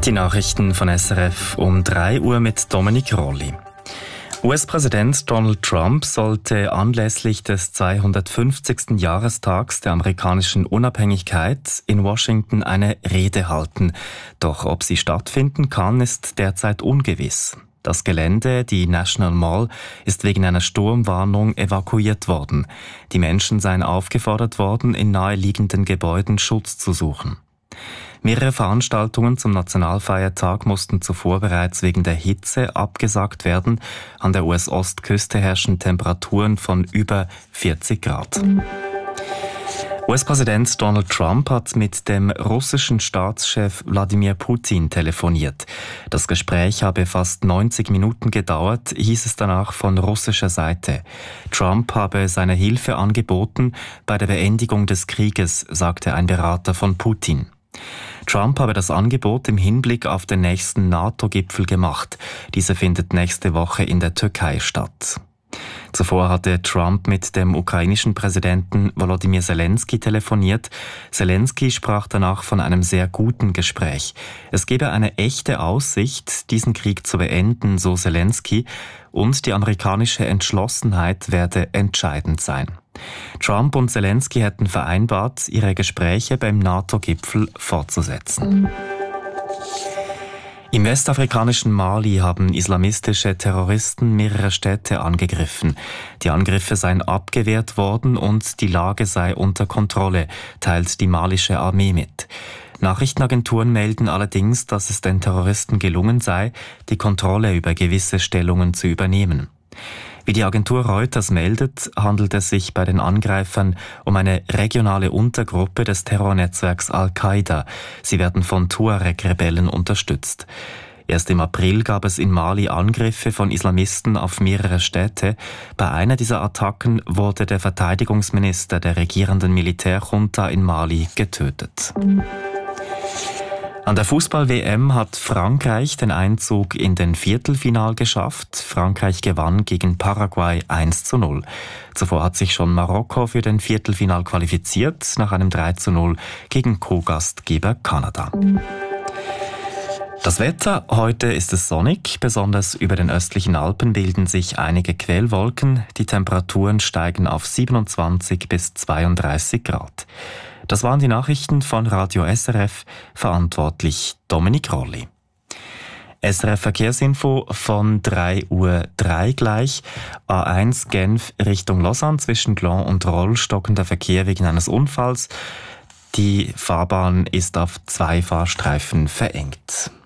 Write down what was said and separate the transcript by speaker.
Speaker 1: Die Nachrichten von SRF um 3 Uhr mit Dominik Rolli. US-Präsident Donald Trump sollte anlässlich des 250. Jahrestags der amerikanischen Unabhängigkeit in Washington eine Rede halten. Doch ob sie stattfinden kann, ist derzeit ungewiss. Das Gelände, die National Mall, ist wegen einer Sturmwarnung evakuiert worden. Die Menschen seien aufgefordert worden, in naheliegenden Gebäuden Schutz zu suchen. Mehrere Veranstaltungen zum Nationalfeiertag mussten zuvor bereits wegen der Hitze abgesagt werden. An der US-Ostküste herrschen Temperaturen von über 40 Grad. US-Präsident Donald Trump hat mit dem russischen Staatschef Wladimir Putin telefoniert. Das Gespräch habe fast 90 Minuten gedauert, hieß es danach von russischer Seite. Trump habe seine Hilfe angeboten bei der Beendigung des Krieges, sagte ein Berater von Putin. Trump habe das Angebot im Hinblick auf den nächsten NATO-Gipfel gemacht. Dieser findet nächste Woche in der Türkei statt. Zuvor hatte Trump mit dem ukrainischen Präsidenten Volodymyr Zelensky telefoniert. Zelensky sprach danach von einem sehr guten Gespräch. Es gebe eine echte Aussicht, diesen Krieg zu beenden, so Zelensky, und die amerikanische Entschlossenheit werde entscheidend sein. Trump und Zelensky hätten vereinbart, ihre Gespräche beim NATO-Gipfel fortzusetzen. Im westafrikanischen Mali haben islamistische Terroristen mehrere Städte angegriffen. Die Angriffe seien abgewehrt worden und die Lage sei unter Kontrolle, teilt die malische Armee mit. Nachrichtenagenturen melden allerdings, dass es den Terroristen gelungen sei, die Kontrolle über gewisse Stellungen zu übernehmen. Wie die Agentur Reuters meldet, handelt es sich bei den Angreifern um eine regionale Untergruppe des Terrornetzwerks Al-Qaida. Sie werden von Tuareg-Rebellen unterstützt. Erst im April gab es in Mali Angriffe von Islamisten auf mehrere Städte. Bei einer dieser Attacken wurde der Verteidigungsminister der regierenden Militärjunta in Mali getötet. An der Fußball-WM hat Frankreich den Einzug in den Viertelfinal geschafft. Frankreich gewann gegen Paraguay 1:0. Zuvor hat sich schon Marokko für den Viertelfinal qualifiziert, nach einem 3:0 gegen Co-Gastgeber Kanada. Das Wetter: Heute ist es sonnig, besonders über den östlichen Alpen bilden sich einige Quellwolken. Die Temperaturen steigen auf 27 bis 32 Grad. Das waren die Nachrichten von Radio SRF, verantwortlich Dominik Rolli. SRF Verkehrsinfo von 3:03 Uhr gleich. A1 Genf Richtung Lausanne zwischen Gland und Roll stockender Verkehr wegen eines Unfalls. Die Fahrbahn ist auf 2 Fahrstreifen verengt.